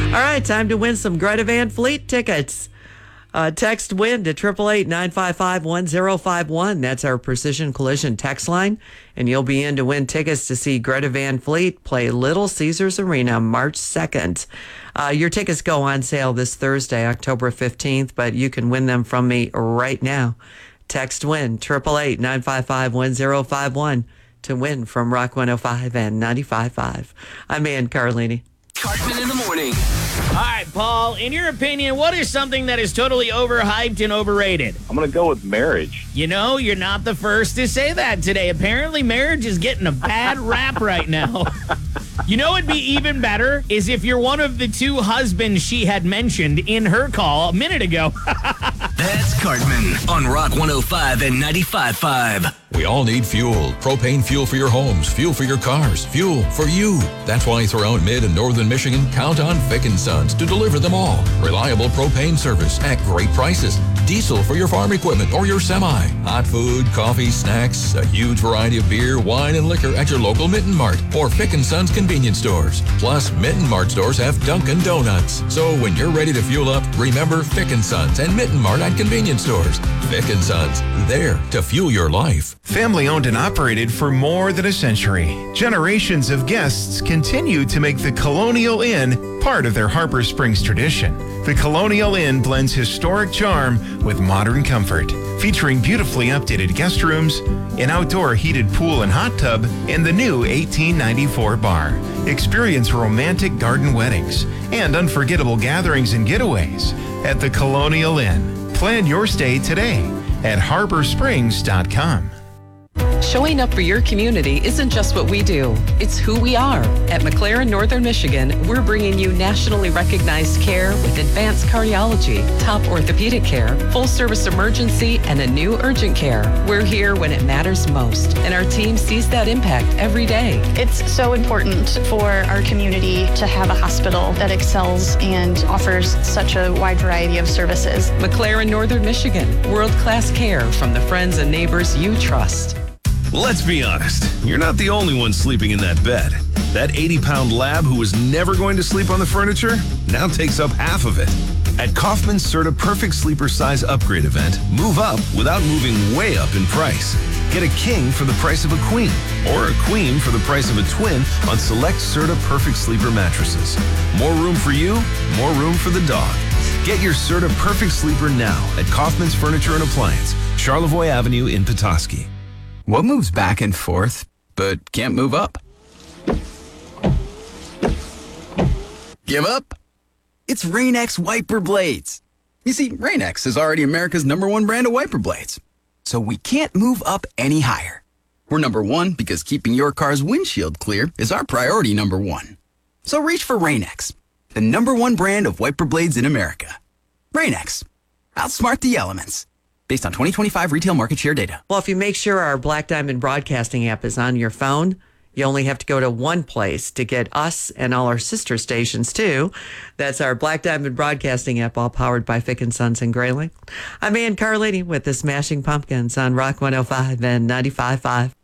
All right, time to win some Greta Van Fleet tickets. Text WIN to 888-955-1051. That's our Precision Collision text line. And you'll be in to win tickets to see Greta Van Fleet play Little Caesars Arena March 2nd. Your tickets go on sale this Thursday, October 15th, but you can win them from me right now. Text WIN, 888-955-1051 to win from Rock 105 and 95.5. I'm Ann Carlini. Cartman in the morning. All right, Paul, in your opinion, what is something that is totally overhyped and overrated? I'm going to go with marriage. You know, you're not the first to say that today. Apparently, marriage is getting a bad rap right now. You know what'd be even better is if you're one of the two husbands she had mentioned in her call a minute ago. That's Cartman on Rock 105 and 95.5. We all need fuel. Propane fuel for your homes, fuel for your cars, fuel for you. That's why throughout Mid and Northern Michigan, count on Fick & Sons to deliver them all. Reliable propane service at great prices. Diesel for your farm equipment or your semi. Hot food, coffee, snacks, a huge variety of beer, wine, and liquor at your local Mitten Mart or Fick & Sons convenience stores. Plus, Mitten Mart stores have Dunkin' Donuts. So when you're ready to fuel up, remember Fick & Sons and Mitten Mart at convenience stores. Fick & Sons, there to fuel your life. Family owned and operated for more than a century, generations of guests continue to make the Colonial Inn part of their Harbor Springs tradition. The Colonial Inn blends historic charm with modern comfort, featuring beautifully updated guest rooms, an outdoor heated pool and hot tub, and the new 1894 bar. Experience romantic garden weddings and unforgettable gatherings and getaways at the Colonial Inn. Plan your stay today at harborsprings.com. Showing up for your community isn't just what we do, it's who we are. At McLaren Northern Michigan, we're bringing you nationally recognized care with advanced cardiology, top orthopedic care, full-service emergency, and a new urgent care. We're here when it matters most, and our team sees that impact every day. It's so important for our community to have a hospital that excels and offers such a wide variety of services. McLaren Northern Michigan, world-class care from the friends and neighbors you trust. Let's be honest, you're not the only one sleeping in that bed. That 80-pound lab who was never going to sleep on the furniture now takes up half of it. At Kaufman's Serta Perfect Sleeper Size Upgrade event, move up without moving way up in price. Get a king for the price of a queen, or a queen for the price of a twin on select Serta Perfect Sleeper mattresses. More room for you, more room for the dog. Get your Serta Perfect Sleeper now at Kaufman's Furniture and Appliance, Charlevoix Avenue in Petoskey. What moves back and forth, but can't move up? Give up? It's Rain-X wiper blades. You see, Rain-X is already America's #1 brand of wiper blades. So we can't move up any higher. We're #1 because keeping your car's windshield clear is our priority #1. So reach for Rain-X, the #1 brand of wiper blades in America. Rain-X. Outsmart the elements. Based on 2025 retail market share data. Well, if you make sure our Black Diamond Broadcasting app is on your phone, you only have to go to one place to get us and all our sister stations, too. That's our Black Diamond Broadcasting app, all powered by Fick & Sons and Grayling. I'm Ann Carlini with the Smashing Pumpkins on Rock 105 and 95.5.